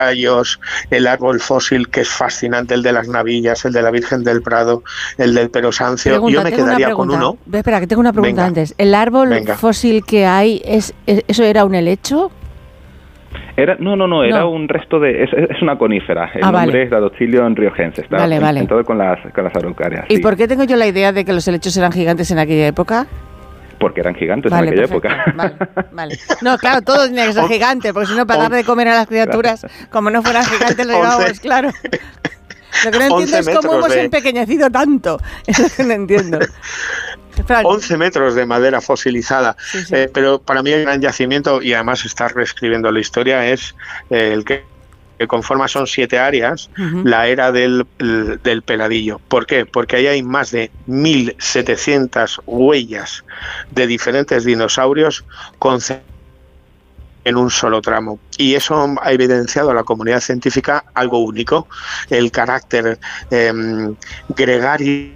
el árbol fósil que es fascinante, el de las Navillas, el de la Virgen del Prado, el del Perosancio. Yo me quedaría con uno. Espera, que tengo una pregunta antes. ¿El árbol fósil que hay, eso era un helecho? No, era un resto de... Es una conífera. El nombre es Datoxylion riojense. Está en todo con las araucarias. ¿Y por qué tengo yo la idea de que los helechos eran gigantes en aquella época? Porque eran gigantes en aquella época. Vale. No, claro, todo tenía que ser gigante, porque si no, para dar de comer a las criaturas, como no fueran gigantes, lo llevábamos, claro. Lo que no entiendo es cómo hemos empequeñecido tanto. Es lo que no entiendo. 11 metros de madera fosilizada. Sí. Pero para mí el gran yacimiento, y además está reescribiendo la historia, es el que conforma, son 7 áreas, la era del Peladillo. ¿Por qué? Porque ahí hay más de 1.700 huellas de diferentes dinosaurios en un solo tramo. Y eso ha evidenciado a la comunidad científica algo único, el carácter gregario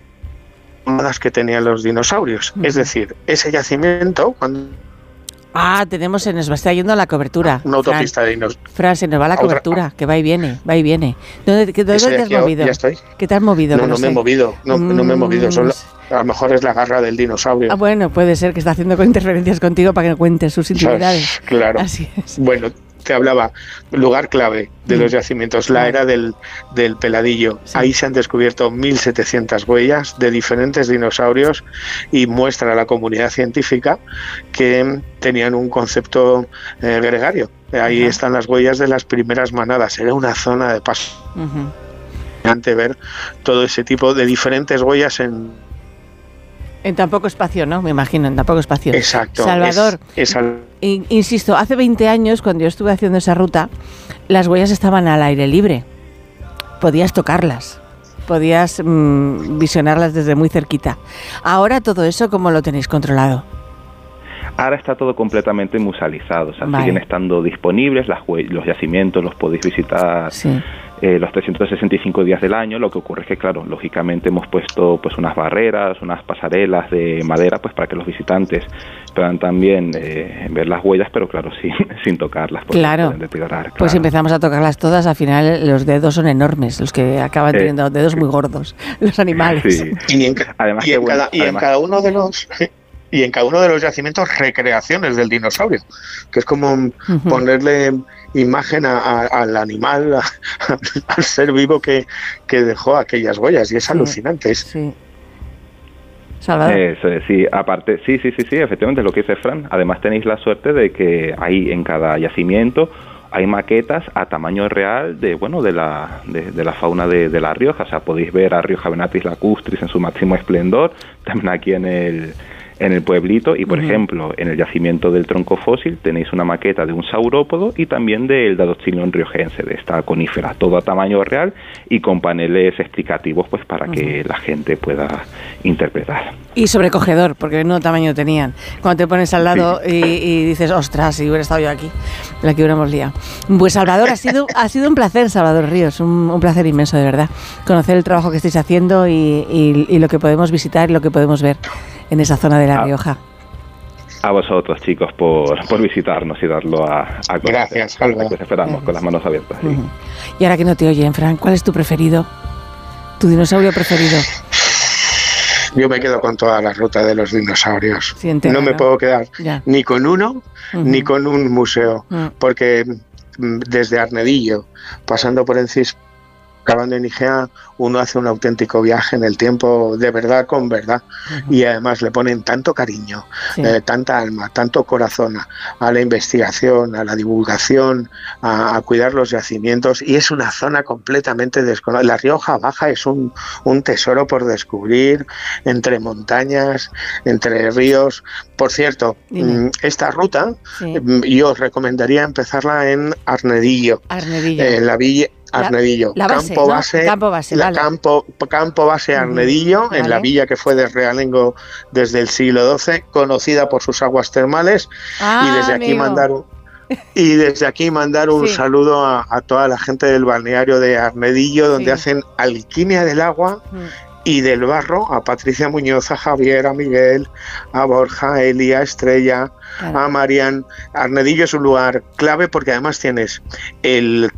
que tenían los dinosaurios. Es decir, ese yacimiento, cuando... nos está yendo la cobertura. Una autopista de dinosaurios. Fran, se nos va la cobertura, que va y viene. ¿Dónde te has movido? Ya estoy. ¿Qué te has movido? No me he movido, no me he movido. A lo mejor es la garra del dinosaurio. Bueno, puede ser que está haciendo interferencias contigo para que cuentes sus intimidades. Claro. Así es. Bueno, te hablaba, lugar clave de los yacimientos, la era del Peladillo. Sí. Ahí se han descubierto 1.700 huellas de diferentes dinosaurios y muestra a la comunidad científica que tenían un concepto gregario. Ahí están las huellas de las primeras manadas. Era una zona de paso. Ver todo ese tipo de diferentes huellas en tan poco espacio, ¿no? Me imagino, en tan poco espacio. Exacto. Salvador, insisto, hace 20 años, cuando yo estuve haciendo esa ruta, las huellas estaban al aire libre. Podías tocarlas, podías visionarlas desde muy cerquita. Ahora todo eso, ¿cómo lo tenéis controlado? Ahora está todo completamente musealizado, o sea, siguen estando disponibles, los yacimientos los podéis visitar los 365 días del año. Lo que ocurre es que, claro, lógicamente hemos puesto pues unas barreras, unas pasarelas de madera, pues para que los visitantes puedan también ver las huellas, pero claro, sin tocarlas. Claro, pues empezamos a tocarlas todas, al final los dedos son enormes, los que acaban teniendo dedos muy gordos, los animales. Sí. Y en cada uno de los... Y en cada uno de los yacimientos recreaciones del dinosaurio, que es como ponerle imagen al animal, al ser vivo que dejó aquellas huellas, y es alucinante. Sí. Salvador. Eso, sí, aparte, sí, efectivamente es lo que dice Fran. Además tenéis la suerte de que hay en cada yacimiento hay maquetas a tamaño real de la fauna de La Rioja. O sea, podéis ver a Rioja venatis lacustris en su máximo esplendor, también aquí en el pueblito, y por ejemplo en el yacimiento del tronco fósil tenéis una maqueta de un saurópodo y también del Datoxylion riojense, de esta conífera, todo a tamaño real y con paneles explicativos pues para que la gente pueda interpretar. Y sobrecogedor, porque no tamaño tenían. Cuando te pones al lado y dices, ostras, si hubiera estado yo aquí, la que hubiéramos liado. Pues Salvador, ha sido un placer, Salvador Ríos, un placer inmenso, de verdad, conocer el trabajo que estáis haciendo y lo que podemos visitar y lo que podemos ver en esa zona de La Rioja. A vosotros, chicos, por visitarnos y darlo a conocer. Gracias, Salva. Pues esperamos con las manos abiertas. ¿Sí? Y ahora que no te oyen, Fran, ¿cuál es tu preferido? ¿Tu dinosaurio preferido? Yo me quedo con toda la ruta de los dinosaurios. Sí, entera, no me puedo quedar ni con uno ni con un museo, porque desde Arnedillo, pasando por Encis, acabando en Igea, uno hace un auténtico viaje en el tiempo, de verdad con verdad, y además le ponen tanto cariño, tanta alma, tanto corazón a la investigación, a la divulgación, a cuidar los yacimientos, y es una zona completamente desconocida. La Rioja Baja es un tesoro por descubrir, entre montañas, entre ríos. Por cierto, esta ruta yo os recomendaría empezarla en Arnedillo. La villa Arnedillo, campo base Arnedillo, en la villa que fue de realengo desde el siglo XII, conocida por sus aguas termales, y desde aquí mandar un saludo a toda la gente del balneario de Arnedillo, donde hacen alquimia del agua y del Barro a Patricia Muñoz, a Javier, a Miguel, a Borja, a Eli, a Estrella, a Marian. Arnedillo es un lugar clave porque además tienes el